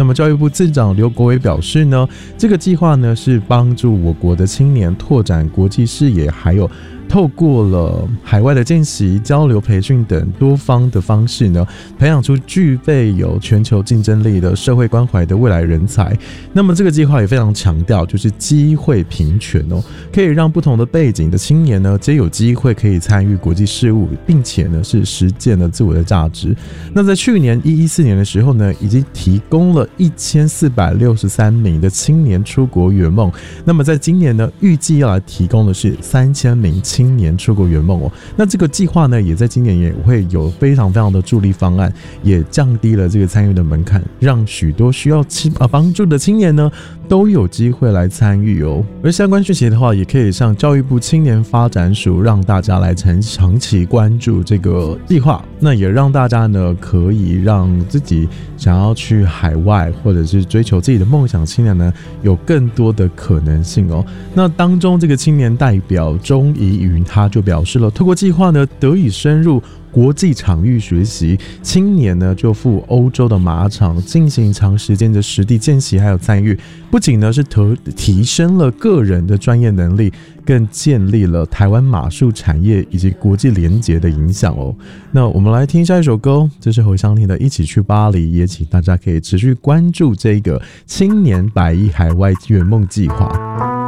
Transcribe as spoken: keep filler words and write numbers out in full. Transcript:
么教育部次长刘国伟表示呢，这个计划呢是帮助我国的青年拓展国际视野，还有透过了海外的见习、交流、培训等多方的方式呢，培养出具备有全球竞争力的社会关怀的未来人才。那么这个计划也非常强调，就是机会平权哦，可以让不同的背景的青年呢，皆有机会可以参与国际事务，并且呢是实践了自我的价值。那在去年一一四年的时候呢，已经提供了一千四百六十三名的青年出国圆梦。那么在今年呢，预计要来提供的是三千名青年出国圆梦哦。那这个计划呢，也在今年也会有非常非常的助力方案，也降低了这个参与的门槛，让许多需要帮助的青年呢都有机会来参与哦。而相关讯息的话，也可以上教育部青年发展署，让大家来长期关注这个计划。那也让大家呢可以让自己想要去海外或者是追求自己的梦想青年呢有更多的可能性哦。那当中这个青年代表钟怡云他就表示了，透过计划呢得以深入国际场域学习，青年呢就赴欧洲的马场进行长时间的实地见习还有参与，不仅呢是提升了个人的专业能力，更建立了台湾马术产业以及国际连结的影响哦。那我们来听下一首歌，这是侯湘婷的《一起去巴黎》，也请大家可以持续关注这个青年百亿海外圆梦计划。